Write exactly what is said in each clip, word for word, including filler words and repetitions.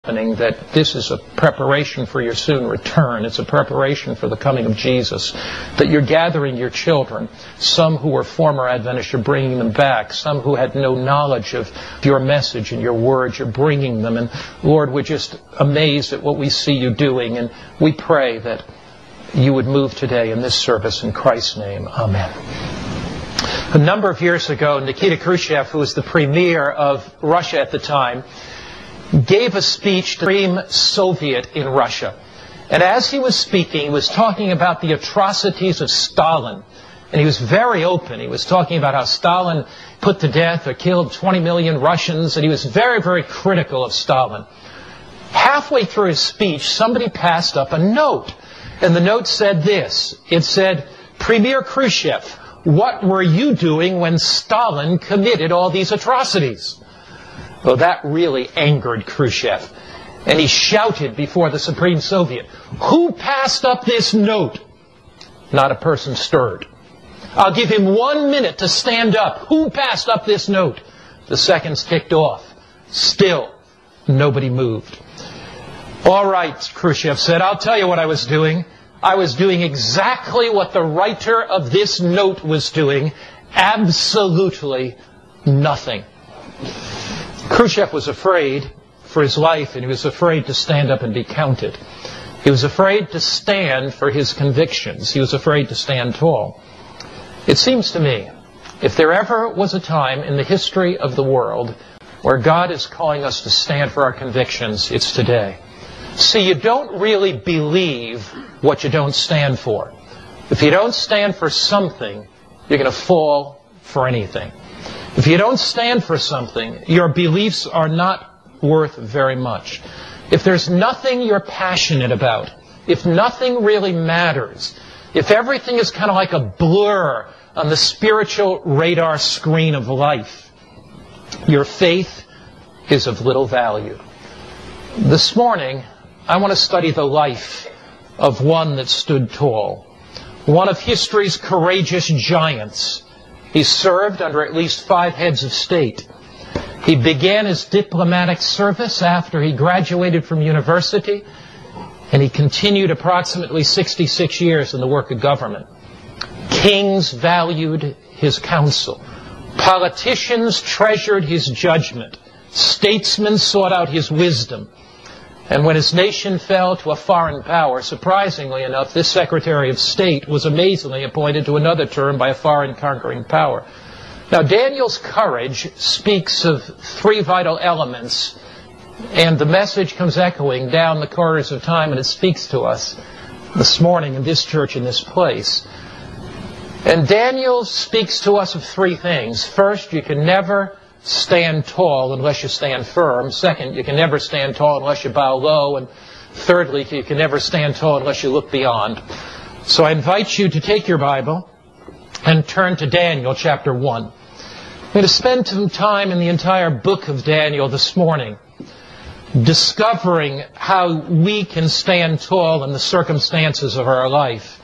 that this is a preparation for your soon return. It's a preparation for the coming of Jesus. That you're gathering your children. Some who were former Adventists, you're bringing them back. Some who had no knowledge of your message and your words, you're bringing them. And Lord, we're just amazed at what we see you doing. And we pray that you would move today in this service in Christ's name. Amen. A number of years ago, Nikita Khrushchev, who was the premier of Russia at the time, gave a speech to the Supreme Soviet in Russia. And as he was speaking, he was talking about the atrocities of Stalin. And he was very open. He was talking about how Stalin put to death or killed twenty million Russians. And he was very, very critical of Stalin. Halfway through his speech, somebody passed up a note. And the note said this. It said, "Premier Khrushchev, what were you doing when Stalin committed all these atrocities?" Well, that really angered Khrushchev. And he shouted before the Supreme Soviet, "Who passed up this note?" Not a person stirred. "I'll give him one minute to stand up. Who passed up this note?" The seconds ticked off. Still, nobody moved. "All right," Khrushchev said, "I'll tell you what I was doing. I was doing exactly what the writer of this note was doing. Absolutely nothing." Khrushchev was afraid for his life, and he was afraid to stand up and be counted. He was afraid to stand for his convictions. He was afraid to stand tall. It seems to me, if there ever was a time in the history of the world where God is calling us to stand for our convictions, it's today. See, you don't really believe what you don't stand for. If you don't stand for something, you're going to fall for anything. If you don't stand for something, your beliefs are not worth very much. If there's nothing you're passionate about, if nothing really matters, if everything is kind of like a blur on the spiritual radar screen of life, your faith is of little value. This morning, I want to study the life of one that stood tall, one of history's courageous giants. He served under at least five heads of state. He began his diplomatic service after he graduated from university, and he continued approximately sixty-six years in the work of government. Kings valued his counsel. Politicians treasured his judgment. Statesmen sought out his wisdom. And when his nation fell to a foreign power, surprisingly enough, this Secretary of State was amazingly appointed to another term by a foreign conquering power. Now, Daniel's courage speaks of three vital elements, and the message comes echoing down the corridors of time, and it speaks to us this morning in this church, in this place. And Daniel speaks to us of three things. First, you can never stand tall unless you stand firm. Second, you can never stand tall unless you bow low. And thirdly, you can never stand tall unless you look beyond. So I invite you to take your Bible and turn to Daniel chapter one. I'm going to spend some time in the entire book of Daniel this morning, discovering how we can stand tall in the circumstances of our life,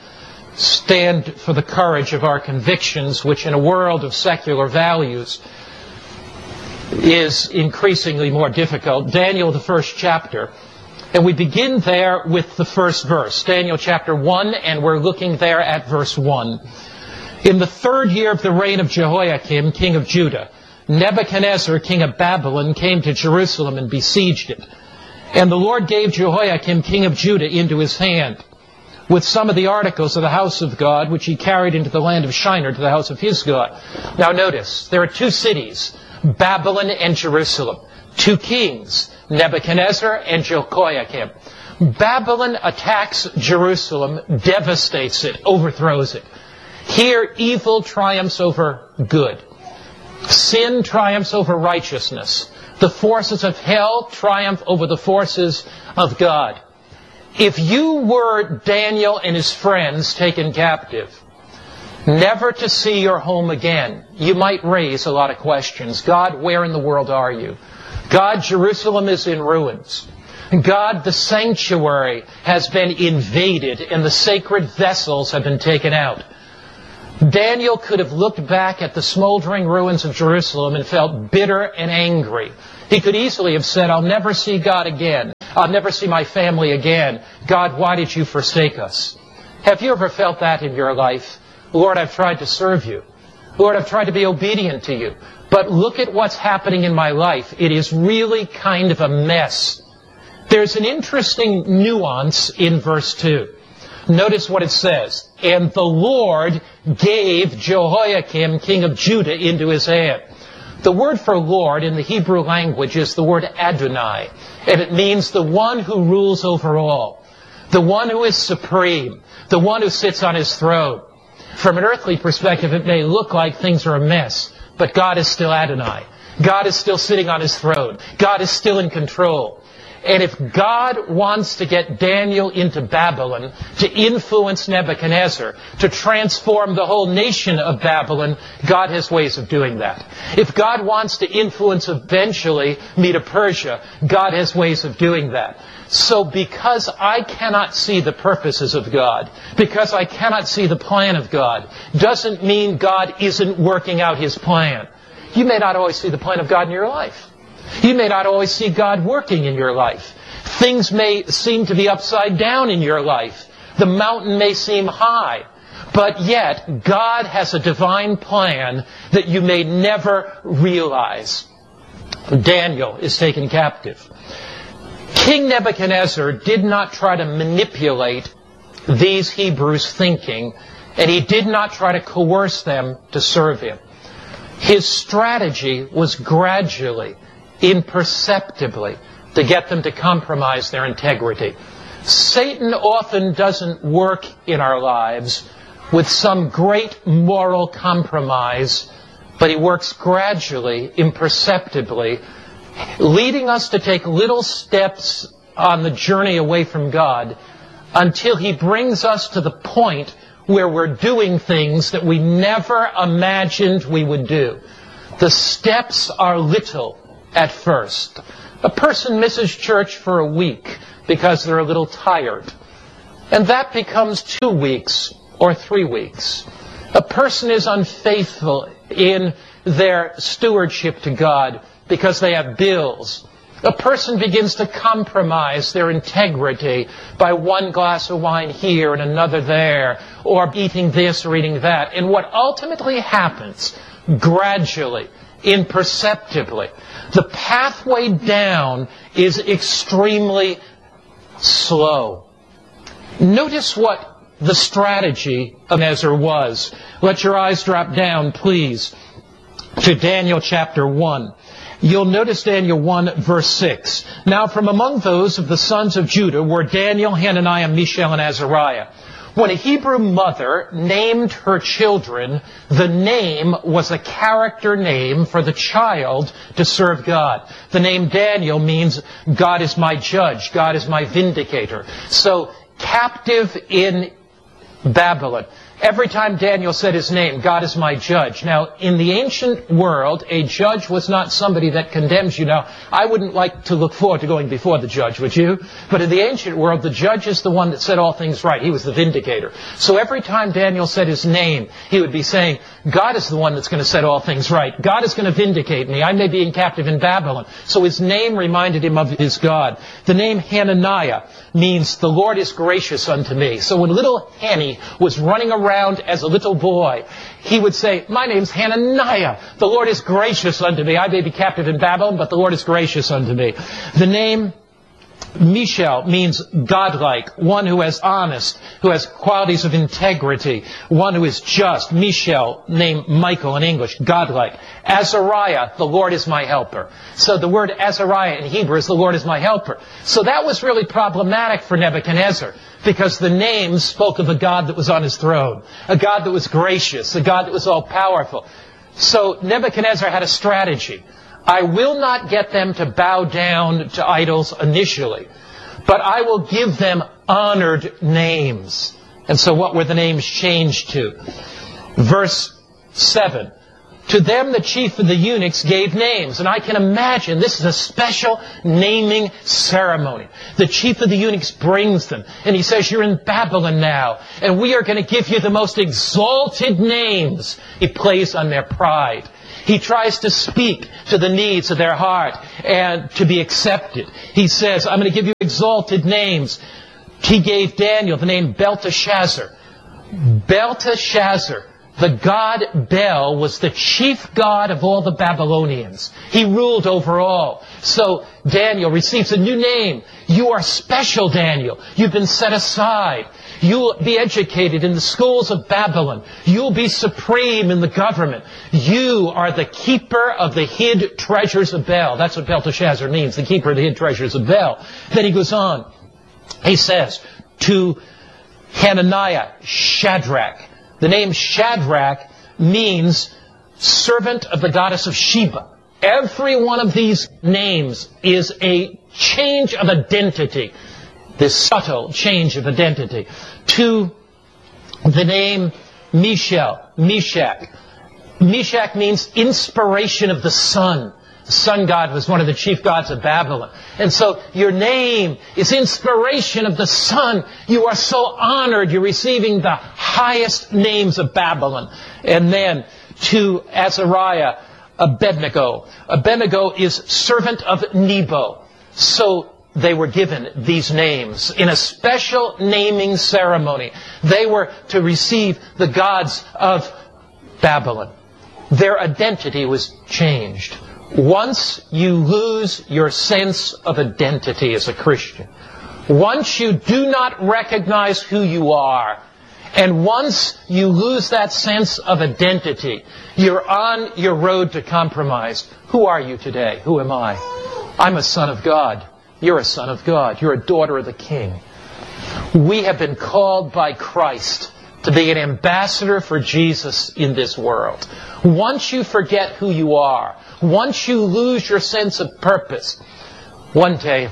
stand for the courage of our convictions, which in a world of secular values is increasingly more difficult. Daniel, the first chapter. And we begin there with the first verse. Daniel chapter one, and we're looking there at verse one. In the third year of the reign of Jehoiakim, king of Judah, Nebuchadnezzar, king of Babylon, came to Jerusalem and besieged it. And the Lord gave Jehoiakim, king of Judah, into his hand, with some of the articles of the house of God, which he carried into the land of Shinar to the house of his God. Now notice, there are two cities, Babylon and Jerusalem. Two kings, Nebuchadnezzar and Jehoiakim. Babylon attacks Jerusalem, devastates it, overthrows it. Here, evil triumphs over good. Sin triumphs over righteousness. The forces of hell triumph over the forces of God. If you were Daniel and his friends taken captive, never to see your home again, you might raise a lot of questions. God, where in the world are you? God, Jerusalem is in ruins. God, the sanctuary has been invaded and the sacred vessels have been taken out. Daniel could have looked back at the smoldering ruins of Jerusalem and felt bitter and angry. He could easily have said, I'll never see God again. I'll never see my family again. God, why did you forsake us? Have you ever felt that in your life? Lord, I've tried to serve you. Lord, I've tried to be obedient to you. But look at what's happening in my life. It is really kind of a mess. There's an interesting nuance in verse two. Notice what it says. And the Lord gave Jehoiakim, king of Judah, into his hand. The word for Lord in the Hebrew language is the word Adonai. And it means the one who rules over all. The one who is supreme. The one who sits on his throne. From an earthly perspective, it may look like things are a mess. But God is still Adonai. God is still sitting on his throne. God is still in control. And if God wants to get Daniel into Babylon, to influence Nebuchadnezzar, to transform the whole nation of Babylon, God has ways of doing that. If God wants to influence eventually Medo-Persia, God has ways of doing that. So because I cannot see the purposes of God, because I cannot see the plan of God, doesn't mean God isn't working out his plan. You may not always see the plan of God in your life. You may not always see God working in your life. Things may seem to be upside down in your life. The mountain may seem high. But yet, God has a divine plan that you may never realize. Daniel is taken captive. King Nebuchadnezzar did not try to manipulate these Hebrews' thinking, and he did not try to coerce them to serve him. His strategy was gradually, imperceptibly, to get them to compromise their integrity. Satan often doesn't work in our lives with some great moral compromise, but he works gradually, imperceptibly, leading us to take little steps on the journey away from God until he brings us to the point where we're doing things that we never imagined we would do. The steps are little at first. A person misses church for a week because they're a little tired. And that becomes two weeks or three weeks. A person is unfaithful in their stewardship to God because they have bills. A person begins to compromise their integrity by one glass of wine here and another there, or eating this or eating that. And what ultimately happens, gradually, imperceptibly, the pathway down is extremely slow. Notice what the strategy of Nebuchadnezzar was. Let your eyes drop down, please, to Daniel chapter one. You'll notice Daniel one, verse six. Now from among those of the sons of Judah were Daniel, Hananiah, Mishael, and Azariah. When a Hebrew mother named her children, the name was a character name for the child to serve God. The name Daniel means God is my judge, God is my vindicator. So, captive in Babylon. Every time Daniel said his name, God is my judge. Now, in the ancient world, a judge was not somebody that condemns you. Now, I wouldn't like to look forward to going before the judge, would you? But in the ancient world, the judge is the one that said all things right. He was the vindicator. So every time Daniel said his name, he would be saying, God is the one that's going to set all things right. God is going to vindicate me. I may be in captive in Babylon. So his name reminded him of his God. The name Hananiah means the Lord is gracious unto me. So when little Hanny was running around as a little boy, he would say, my name's Hananiah. The Lord is gracious unto me. I may be captive in Babylon, but the Lord is gracious unto me. The name Mishael means godlike, one who is honest, who has qualities of integrity, one who is just. Mishael, named Michael in English, godlike. Azariah, the Lord is my helper. So the word Azariah in Hebrew is the Lord is my helper. So that was really problematic for Nebuchadnezzar, because the name spoke of a God that was on his throne, a God that was gracious, a God that was all-powerful. So Nebuchadnezzar had a strategy. I will not get them to bow down to idols initially, but I will give them honored names. And so what were the names changed to? Verse seven. To them the chief of the eunuchs gave names. And I can imagine this is a special naming ceremony. The chief of the eunuchs brings them. And he says, you're in Babylon now. And we are going to give you the most exalted names. He plays on their pride. He tries to speak to the needs of their heart and to be accepted. He says, I'm going to give you exalted names. He gave Daniel the name Belteshazzar. Belteshazzar. The god Bel was the chief god of all the Babylonians. He ruled over all. So Daniel receives a new name. You are special, Daniel. You've been set aside. You'll be educated in the schools of Babylon. You'll be supreme in the government. You are the keeper of the hid treasures of Bel. That's what Belteshazzar means, the keeper of the hid treasures of Bel. Then he goes on. He says to Hananiah, Shadrach. The name Shadrach means servant of the goddess of Sheba. Every one of these names is a change of identity. This subtle change of identity. To the name Mishael, Meshach. Meshach means inspiration of the sun. The sun god was one of the chief gods of Babylon. And so your name is inspiration of the sun. You are so honored. You're receiving the highest names of Babylon. And then to Azariah, Abednego. Abednego is servant of Nebo. So they were given these names in a special naming ceremony. They were to receive the gods of Babylon. Their identity was changed. Once you lose your sense of identity as a Christian, once you do not recognize who you are, and once you lose that sense of identity, you're on your road to compromise. Who are you today? Who am I? I'm a son of God. You're a son of God. You're a daughter of the King. We have been called by Christ to be an ambassador for Jesus in this world. Once you forget who you are, once you lose your sense of purpose. One day,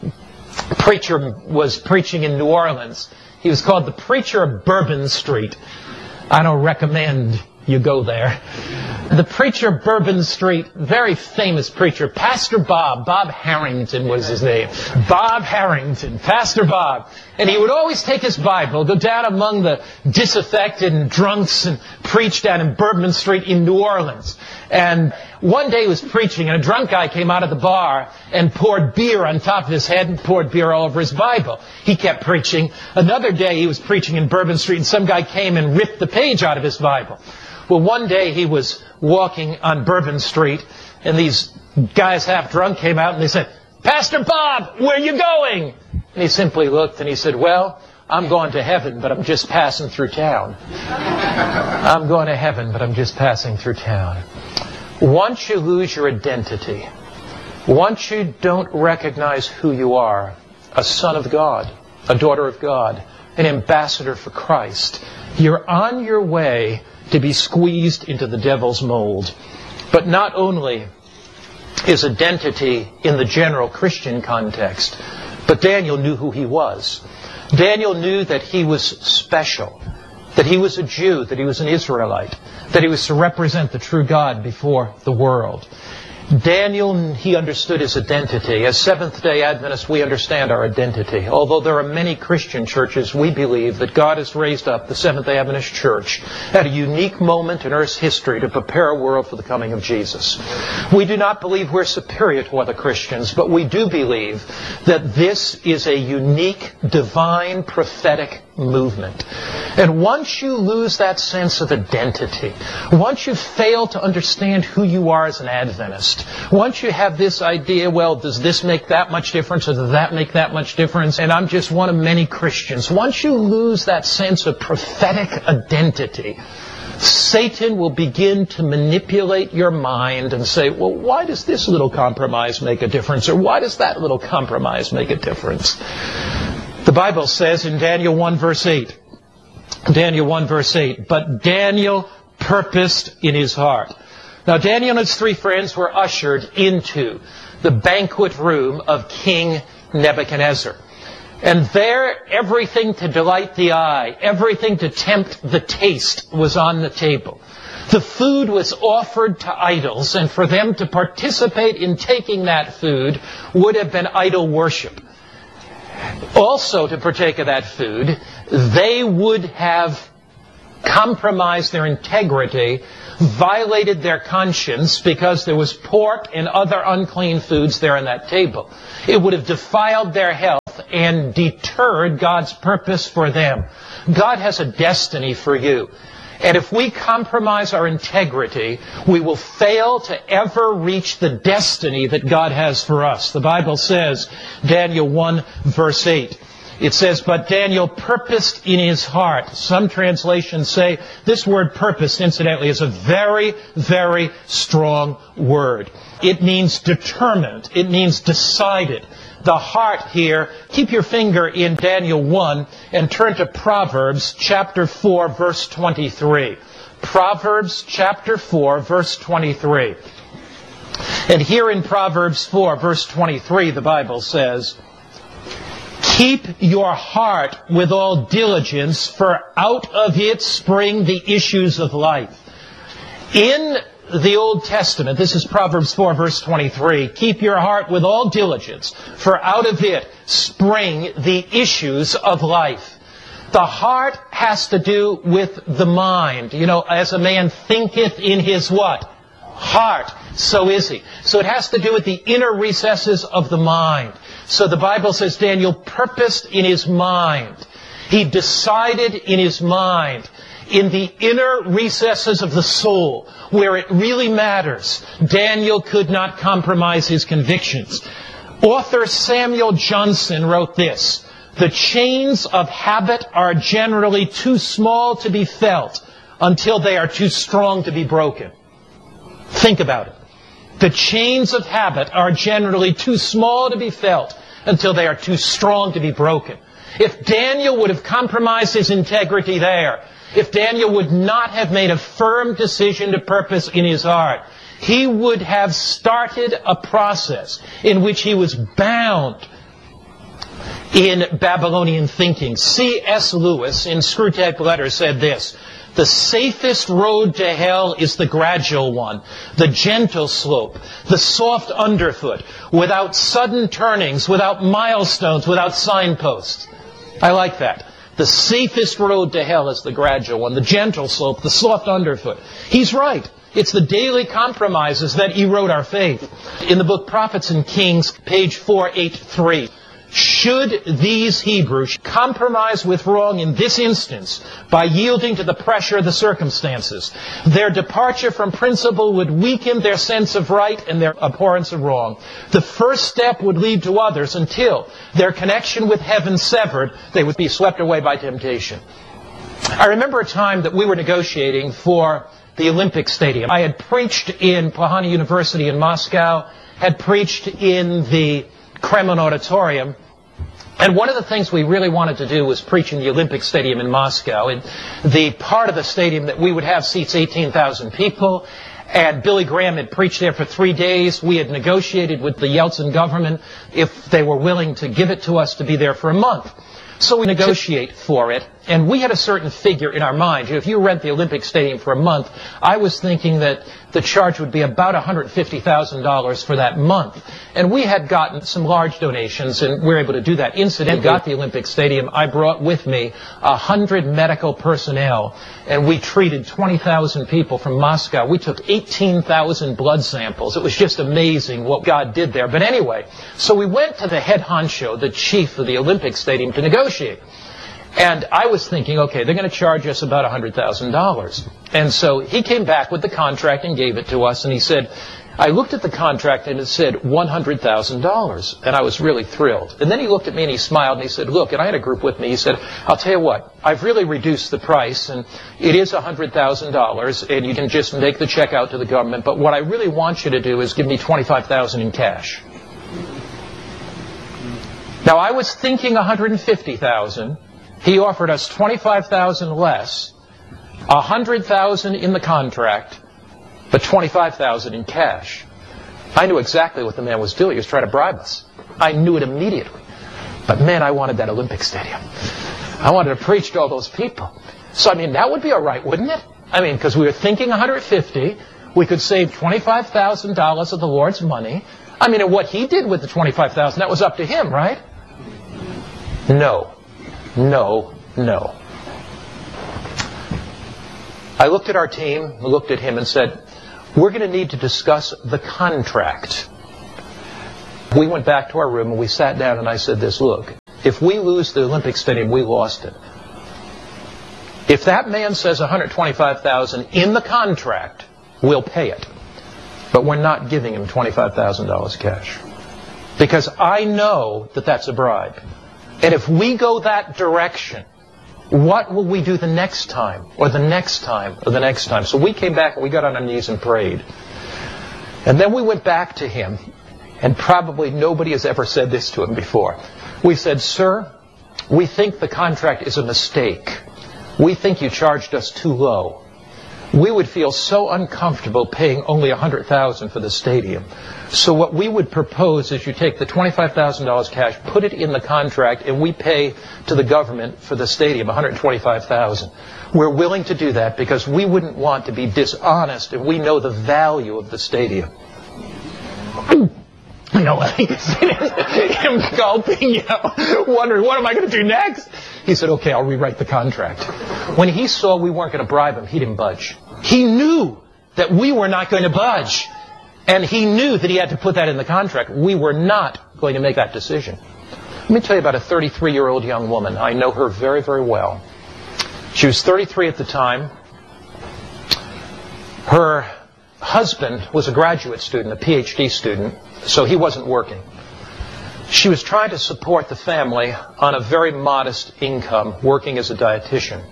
a preacher was preaching in New Orleans. He was called the preacher of Bourbon Street. I don't recommend you go there. The preacher of Bourbon Street, very famous preacher, Pastor Bob. Bob Harrington was his name. Bob Harrington, Pastor Bob. And he would always take his Bible, go down among the disaffected and drunks and preach down in Bourbon Street in New Orleans. And one day he was preaching, and a drunk guy came out of the bar and poured beer on top of his head and poured beer all over his Bible. He kept preaching. Another day he was preaching in Bourbon Street, and some guy came and ripped the page out of his Bible. Well, one day he was walking on Bourbon Street, and these guys half drunk came out, and they said, Pastor Bob, where are you going? And he simply looked, and he said, well, I'm going to heaven, but I'm just passing through town. I'm going to heaven, but I'm just passing through town. Once you lose your identity, once you don't recognize who you are, a son of God, a daughter of God, an ambassador for Christ, you're on your way to be squeezed into the devil's mold. But not only is identity in the general Christian context, but Daniel knew who he was. Daniel knew that he was special, that he was a Jew, that he was an Israelite, that he was to represent the true God before the world. Daniel, he understood his identity. As Seventh-day Adventists, we understand our identity. Although there are many Christian churches, we believe that God has raised up the Seventh-day Adventist Church at a unique moment in Earth's history to prepare a world for the coming of Jesus. We do not believe we're superior to other Christians, but we do believe that this is a unique, divine, prophetic movement. And once you lose that sense of identity, once you fail to understand who you are as an Adventist, once you have this idea, well, does this make that much difference or does that make that much difference, and I'm just one of many Christians, once you lose that sense of prophetic identity, Satan will begin to manipulate your mind and say, well, why does this little compromise make a difference? Or why does that little compromise make a difference? The Bible says in Daniel one verse eight, Daniel one verse eight, but Daniel purposed in his heart. Now Daniel and his three friends were ushered into the banquet room of King Nebuchadnezzar. And there, everything to delight the eye, everything to tempt the taste was on the table. The food was offered to idols, and for them to participate in taking that food would have been idol worship. Also, to partake of that food, they would have compromised their integrity, violated their conscience because there was pork and other unclean foods there on that table. It would have defiled their health and deterred God's purpose for them. God has a destiny for you. And if we compromise our integrity, we will fail to ever reach the destiny that God has for us. The Bible says, Daniel one, verse eight, it says, but Daniel purposed in his heart. Some translations say this word purpose, incidentally, is a very, very strong word. It means determined. It means decided. The heart here, keep your finger in Daniel one and turn to Proverbs chapter four, verse twenty-three. Proverbs chapter four, verse twenty-three. And here in Proverbs four, verse twenty-three, the Bible says, keep your heart with all diligence, for out of it spring the issues of life. In the Old Testament, this is Proverbs four, verse twenty-three, keep your heart with all diligence, for out of it spring the issues of life. The heart has to do with the mind. You know, as a man thinketh in his what? Heart, so is he. So it has to do with the inner recesses of the mind. So the Bible says Daniel purposed in his mind. He decided in his mind, in the inner recesses of the soul, where it really matters. Daniel could not compromise his convictions. Author Samuel Johnson wrote this, the chains of habit are generally too small to be felt until they are too strong to be broken. Think about it. The chains of habit are generally too small to be felt until they are too strong to be broken. If Daniel would have compromised his integrity there, if Daniel would not have made a firm decision to purpose in his heart, he would have started a process in which he was bound in Babylonian thinking. C S Lewis in Screwtape Letters said this, the safest road to hell is the gradual one, the gentle slope, the soft underfoot, without sudden turnings, without milestones, without signposts. I like that. The safest road to hell is the gradual one, the gentle slope, the soft underfoot. He's right. It's the daily compromises that erode our faith. In the book Prophets and Kings, page four eighty-three, should these Hebrews compromise with wrong in this instance by yielding to the pressure of the circumstances, their departure from principle would weaken their sense of right and their abhorrence of wrong. The first step would lead to others until, their connection with heaven severed, they would be swept away by temptation. I remember a time that we were negotiating for the Olympic Stadium. I had preached in Pohana University in Moscow, had preached in the Kremlin Auditorium. And one of the things we really wanted to do was preach in the Olympic Stadium in Moscow. And the part of the stadium that we would have seats eighteen thousand people. And Billy Graham had preached there for three days. We had negotiated with the Yeltsin government if they were willing to give it to us to be there for a month. So we negotiate for it, and we had a certain figure in our mind. If you rent the Olympic Stadium for a month, I was thinking that the charge would be about one hundred fifty thousand dollars for that month. And we had gotten some large donations, and we were able to do that. Incidentally, got the Olympic Stadium. I brought with me one hundred medical personnel, and we treated twenty thousand people from Moscow. We took eighteen thousand blood samples. It was just amazing what God did there. But anyway, so we went to the head honcho, the chief of the Olympic Stadium, to negotiate. And I was thinking, okay, they're going to charge us about one hundred thousand dollars. And so he came back with the contract and gave it to us, and he said, I looked at the contract and it said one hundred thousand dollars, and I was really thrilled. And then he looked at me and he smiled and he said, look, and I had a group with me, he said, I'll tell you what, I've really reduced the price, and it is one hundred thousand dollars, and you can just make the check out to the government, but what I really want you to do is give me twenty-five thousand dollars in cash. Now, I was thinking one hundred fifty thousand dollars. He offered us twenty-five thousand dollars less, one hundred thousand dollars in the contract, but twenty-five thousand dollars in cash. I knew exactly what the man was doing. He was trying to bribe us. I knew it immediately. But man, I wanted that Olympic Stadium. I wanted to preach to all those people. So, I mean, that would be all right, wouldn't it? I mean, because we were thinking one hundred fifty thousand dollars. We could save twenty-five thousand dollars of the Lord's money. I mean, and what he did with the twenty-five thousand dollars, that was up to him, right? No. No. No. I looked at our team, looked at him and said, we're going to need to discuss the contract. We went back to our room and we sat down and I said this, look, if we lose the Olympic Stadium, we lost it. If that man says one hundred twenty-five thousand dollars in the contract, we'll pay it. But we're not giving him twenty-five thousand dollars cash. Because I know that that's a bribe. And if we go that direction, what will we do the next time, or the next time, or the next time? So we came back and we got on our knees and prayed. And then we went back to him, and probably nobody has ever said this to him before. We said, sir, we think the contract is a mistake. We think you charged us too low. We would feel so uncomfortable paying only one hundred thousand dollars for the stadium. So what we would propose is you take the twenty-five thousand dollars cash, put it in the contract, and we pay to the government for the stadium one hundred twenty-five thousand dollars. We're willing to do that because we wouldn't want to be dishonest, and we know the value of the stadium. You know, him gulping, you know, wondering, what am I going to do next? He said, okay, I'll rewrite the contract. When he saw we weren't going to bribe him, he didn't budge. He knew that we were not going to budge. And he knew that he had to put that in the contract. We were not going to make that decision. Let me tell you about a thirty-three-year-old young woman. I know her very, very well. She was thirty-three at the time. Her husband was a graduate student, a P H D student, so he wasn't working. She was trying to support the family on a very modest income, working as a dietitian.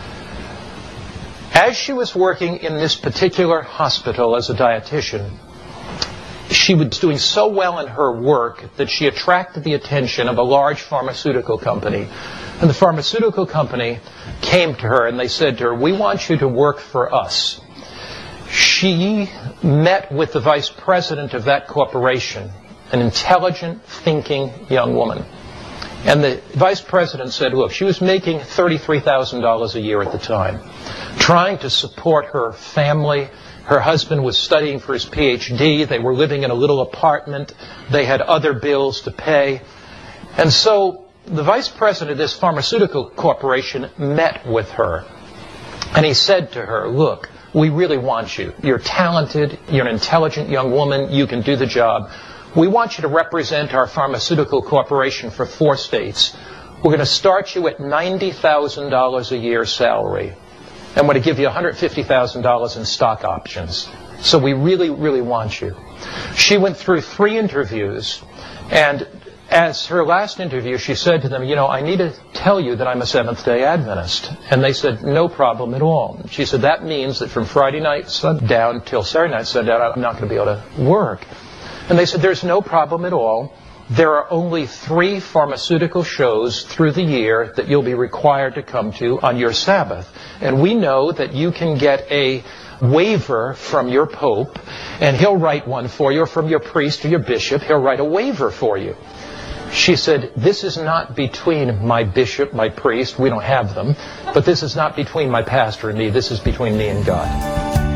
As she was working in this particular hospital as a dietitian, she was doing so well in her work that she attracted the attention of a large pharmaceutical company. And the pharmaceutical company came to her and they said to her, we want you to work for us. She met with the vice president of that corporation, an intelligent, thinking young woman. And the vice president said, look, she was making thirty-three thousand dollars a year at the time, trying to support her family. Her husband was studying for his P H D. They were living in a little apartment. They had other bills to pay. And so the vice president of this pharmaceutical corporation met with her. And he said to her, look, we really want you. You're talented. You're an intelligent young woman. You can do the job. We want you to represent our pharmaceutical corporation for four states. We're going to start you at ninety thousand dollars a year salary. And we're going to give you one hundred fifty thousand dollars in stock options. So we really, really want you. She went through three interviews. And as her last interview, she said to them, you know, I need to tell you that I'm a Seventh-day Adventist. And they said, no problem at all. She said, that means that from Friday night sundown till Saturday night sundown, I'm not going to be able to work. And they said, there's no problem at all. There are only three pharmaceutical shows through the year that you'll be required to come to on your Sabbath. And we know that you can get a waiver from your pope, and he'll write one for you, or from your priest or your bishop, he'll write a waiver for you. She said, this is not between my bishop, my priest, we don't have them, but this is not between my pastor and me, this is between me and God.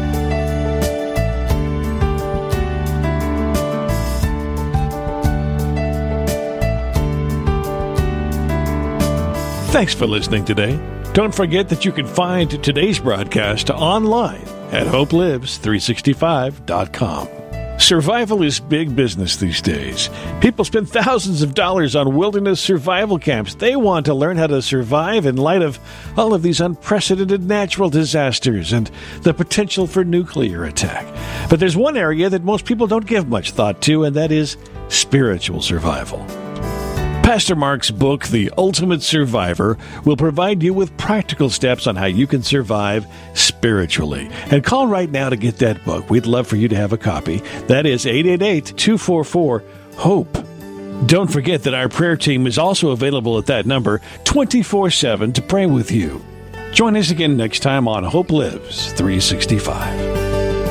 Thanks for listening today. Don't forget that you can find today's broadcast online at hope lives three sixty-five dot com. Survival is big business these days. People spend thousands of dollars on wilderness survival camps. They want to learn how to survive in light of all of these unprecedented natural disasters and the potential for nuclear attack. But there's one area that most people don't give much thought to, and that is spiritual survival. Pastor Mark's book, The Ultimate Survivor, will provide you with practical steps on how you can survive spiritually. And call right now to get that book. We'd love for you to have a copy. That is eight eight eight, two four four, HOPE. Don't forget that our prayer team is also available at that number twenty-four seven to pray with you. Join us again next time on Hope Lives three sixty-five.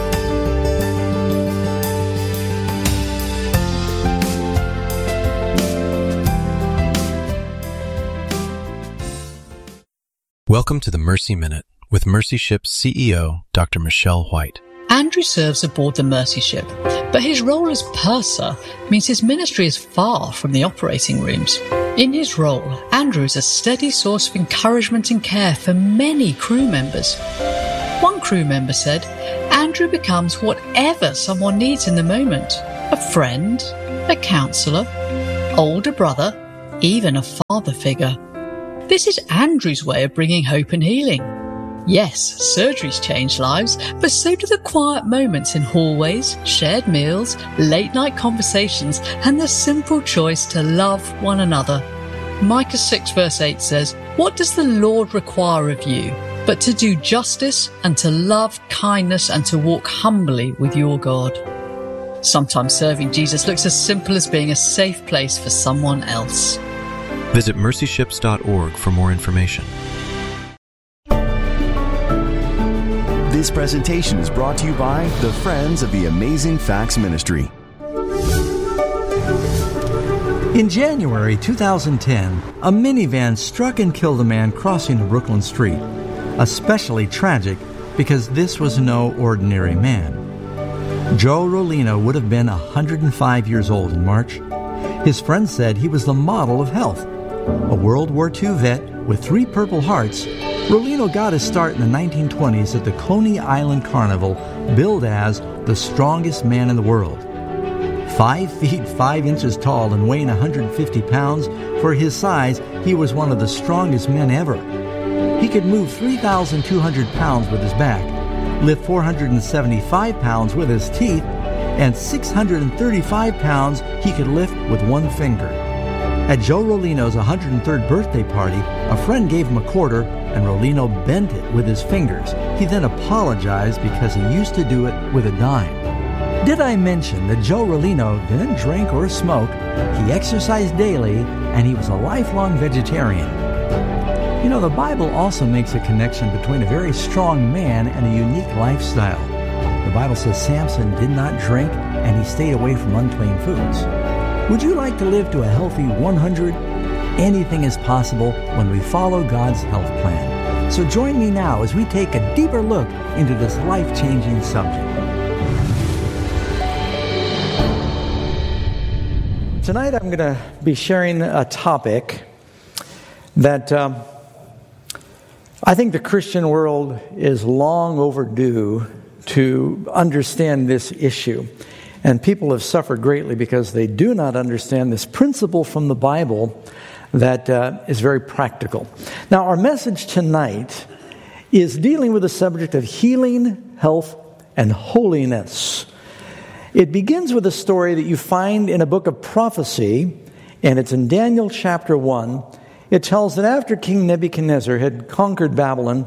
Welcome to the Mercy Minute with Mercy Ship's C E O, Doctor Michelle White. Andrew serves aboard the Mercy Ship, but his role as purser means his ministry is far from the operating rooms. In his role, Andrew is a steady source of encouragement and care for many crew members. One crew member said, Andrew becomes whatever someone needs in the moment. A friend, a counsellor, older brother, even a father figure. This is Andrew's way of bringing hope and healing. Yes, surgeries change lives, but so do the quiet moments in hallways, shared meals, late-night conversations, and the simple choice to love one another. Micah six verse eight says, "What does the Lord require of you, but to do justice and to love kindness and to walk humbly with your God?" Sometimes serving Jesus looks as simple as being a safe place for someone else. Visit mercy ships dot org for more information. This presentation is brought to you by the Friends of the Amazing Facts Ministry. In January two thousand ten, a minivan struck and killed a man crossing a Brooklyn street. Especially tragic because this was no ordinary man. Joe Rolino would have been one hundred five years old in March. His friends said he was the model of health. A World War Two vet with three Purple Hearts, Rolino got his start in the nineteen twenties at the Coney Island Carnival, billed as the strongest man in the world. Five feet five inches tall and weighing one hundred fifty pounds, for his size, he was one of the strongest men ever. He could move three thousand two hundred pounds with his back, lift four hundred seventy-five pounds with his teeth, and six hundred thirty-five pounds he could lift with one finger. At Joe Rolino's one hundred third birthday party, a friend gave him a quarter, and Rolino bent it with his fingers. He then apologized because he used to do it with a dime. Did I mention that Joe Rolino didn't drink or smoke, he exercised daily, and he was a lifelong vegetarian? You know, the Bible also makes a connection between a very strong man and a unique lifestyle. The Bible says Samson did not drink and he stayed away from unclean foods. Would you like to live to a healthy one hundred? Anything is possible when we follow God's health plan. So join me now as we take a deeper look into this life-changing subject. Tonight I'm going to be sharing a topic that um, I think the Christian world is long overdue to understand this issue. And people have suffered greatly because they do not understand this principle from the Bible that uh, is very practical. Now, our message tonight is dealing with the subject of healing, health, and holiness. It begins with a story that you find in a book of prophecy, and it's in Daniel chapter one. It tells that after King Nebuchadnezzar had conquered Babylon,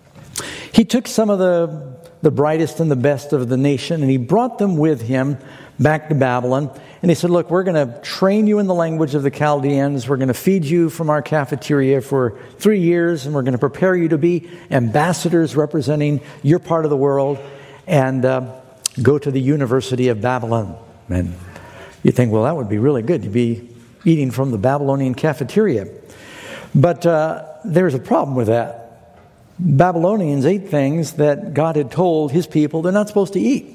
he took some of the, the brightest and the best of the nation, and he brought them with him back to Babylon. And he said, look, we're going to train you in the language of the Chaldeans. We're going to feed you from our cafeteria for three years, and we're going to prepare you to be ambassadors representing your part of the world, and uh, go to the University of Babylon. And you think, well, that would be really good to be eating from the Babylonian cafeteria. But uh, there's a problem with that. Babylonians ate things that God had told his people they're not supposed to eat.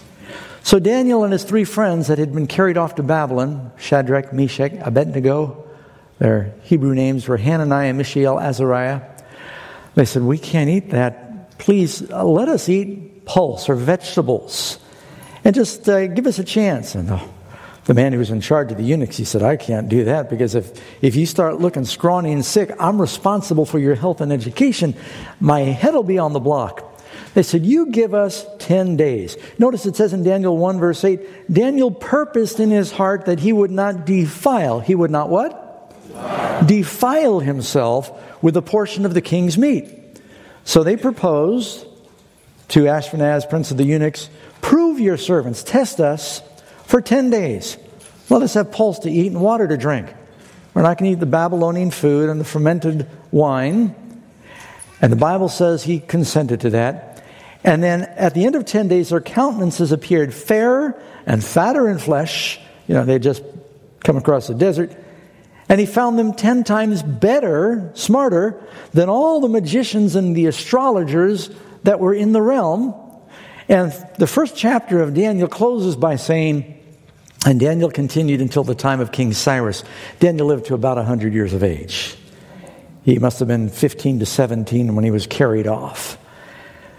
So Daniel and his three friends that had been carried off to Babylon, Shadrach, Meshach, Abednego, their Hebrew names were Hananiah, Mishael, Azariah. They said, we can't eat that. Please uh, let us eat pulse or vegetables and just uh, give us a chance. And the, the man who was in charge of the eunuchs, he said, I can't do that because if, if you start looking scrawny and sick, I'm responsible for your health and education. My head will be on the block. They said, you give us ten days. Notice it says in Daniel one verse eight, Daniel purposed in his heart that he would not defile. He would not what? Defile, defile himself with a portion of the king's meat. So they proposed to Ashpenaz, prince of the eunuchs, prove your servants, test us for ten days. Let us have pulse to eat and water to drink. We're not going to eat the Babylonian food and the fermented wine. And the Bible says he consented to that. And then at the end of ten days, their countenances appeared fairer and fatter in flesh. You know, they had just come across the desert. And he found them ten times better, smarter, than all the magicians and the astrologers that were in the realm. And the first chapter of Daniel closes by saying, and Daniel continued until the time of King Cyrus. Daniel lived to about one hundred years of age. He must have been fifteen to seventeen when he was carried off.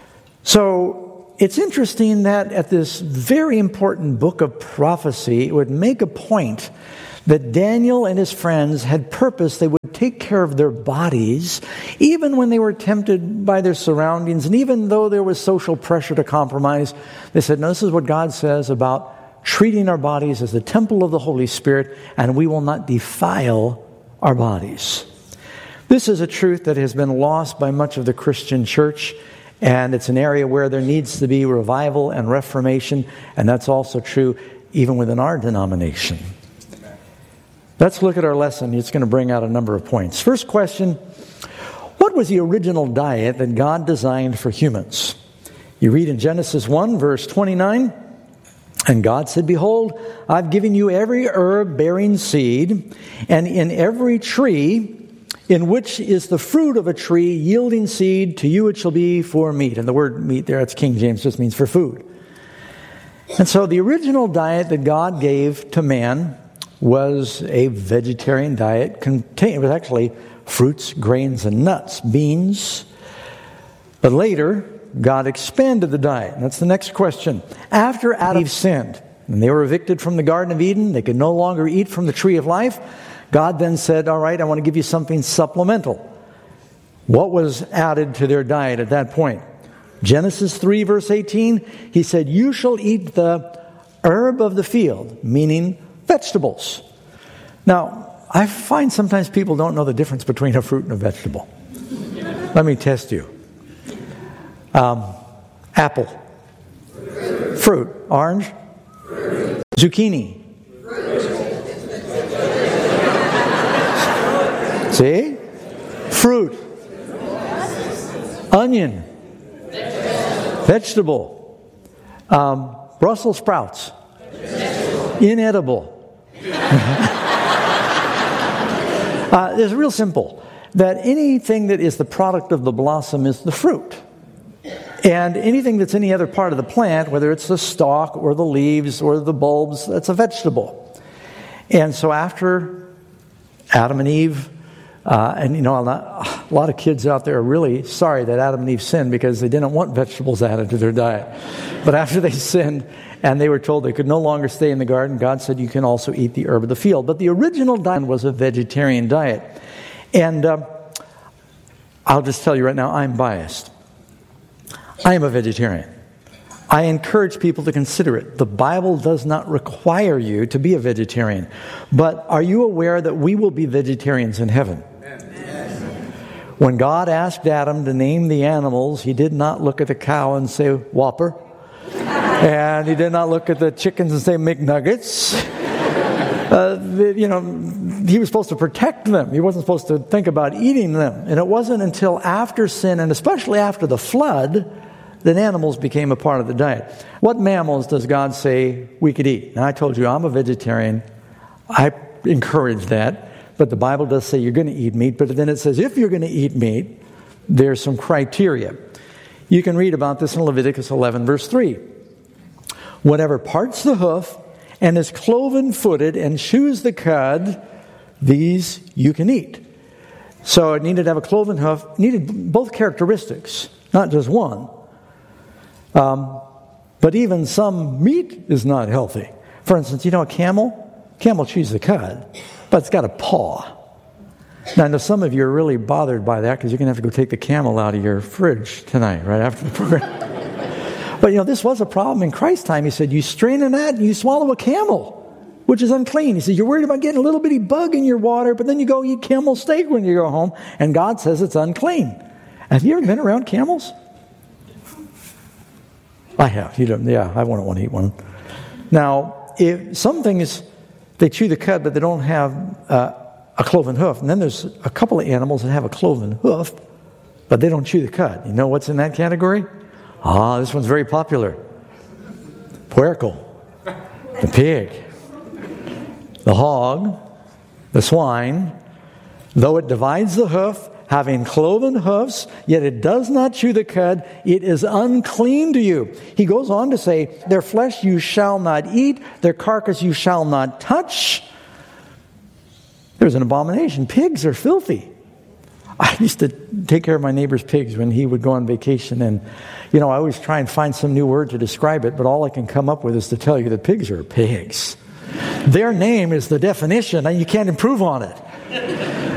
So it's interesting that at this very important book of prophecy, it would make a point that Daniel and his friends had purpose. They would take care of their bodies, even when they were tempted by their surroundings, and even though there was social pressure to compromise. They said, no, this is what God says about treating our bodies as the temple of the Holy Spirit, and we will not defile our bodies. This is a truth that has been lost by much of the Christian church, and it's an area where there needs to be revival and reformation, and that's also true even within our denomination. Let's look at our lesson. It's going to bring out a number of points. First question, what was the original diet that God designed for humans? You read in Genesis one, verse twenty-nine, and God said, behold, I've given you every herb bearing seed, and in every tree in which is the fruit of a tree yielding seed, to you it shall be for meat. And the word meat there, that's King James, just means for food. And so the original diet that God gave to man was a vegetarian diet. Contain, it was actually fruits, grains, and nuts, beans. But later, God expanded the diet. And that's the next question. After Adam and Eve sinned, and they were evicted from the Garden of Eden, they could no longer eat from the tree of life, God then said, all right, I want to give you something supplemental. What was added to their diet at that point? Genesis three, verse eighteen, he said, you shall eat the herb of the field, meaning vegetables. Now, I find sometimes people don't know the difference between a fruit and a vegetable. Let me test you. Um, apple. Fruit. Orange. Zucchini. See? Fruit. Onion. Vegetable. Um, Brussels sprouts. Inedible. uh, it's real simple. That anything that is the product of the blossom is the fruit. And anything that's any other part of the plant, whether it's the stalk or the leaves or the bulbs, that's a vegetable. And so after Adam and Eve, uh, and you know, a lot, a lot of kids out there are really sorry that Adam and Eve sinned because they didn't want vegetables added to their diet. But after they sinned, and they were told they could no longer stay in the garden, God said you can also eat the herb of the field. But the original diet was a vegetarian diet. And uh, I'll just tell you right now, I'm biased. I am a vegetarian. I encourage people to consider it. The Bible does not require you to be a vegetarian. But are you aware that we will be vegetarians in heaven? Amen. When God asked Adam to name the animals, he did not look at the cow and say, Whopper. And he did not look at the chickens and say McNuggets. Uh, the, you know, he was supposed to protect them. He wasn't supposed to think about eating them. And it wasn't until after sin, and especially after the flood, that animals became a part of the diet. What mammals does God say we could eat? Now, I told you I'm a vegetarian. I encourage that. But the Bible does say you're going to eat meat. But then it says if you're going to eat meat, there's some criteria. You can read about this in Leviticus eleven, verse three. Whatever parts the hoof and is cloven-footed and chews the cud, these you can eat. So it needed to have a cloven hoof. It needed both characteristics, not just one. Um, but even some meat is not healthy. For instance, you know a camel? Camel chews the cud, but it's got a paw. Now, I know some of you are really bothered by that because you're going to have to go take the camel out of your fridge tonight, right after the program. But, you know, this was a problem in Christ's time. He said, you strain a gnat and you swallow a camel, which is unclean. He said, you're worried about getting a little bitty bug in your water, but then you go eat camel steak when you go home, and God says it's unclean. Have you ever been around camels? I have. You don't, yeah, I wouldn't want to eat one. Now, if some things, they chew the cud, but they don't have uh, a cloven hoof. And then there's a couple of animals that have a cloven hoof, but they don't chew the cud. You know what's in that category? Ah, this one's very popular. Puerco, the pig, the hog, the swine, though it divides the hoof, having cloven hoofs, yet it does not chew the cud, it is unclean to you. He goes on to say, their flesh you shall not eat, their carcass you shall not touch. There's an abomination. Pigs are filthy. I used to take care of my neighbor's pigs when he would go on vacation, and, you know, I always try and find some new word to describe it, but all I can come up with is to tell you that pigs are pigs. Their name is the definition, and you can't improve on it.